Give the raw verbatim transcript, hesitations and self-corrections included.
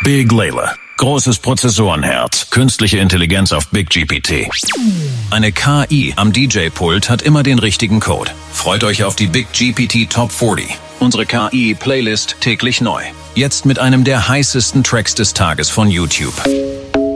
Big Layla. Großes Prozessorenherz, künstliche Intelligenz auf Big G P T. Eine K I am D J-Pult hat immer den richtigen Code. Freut euch auf die Big G P T Top vierzig. Unsere K I-Playlist täglich neu. Jetzt mit einem der heißesten Tracks des Tages von YouTube.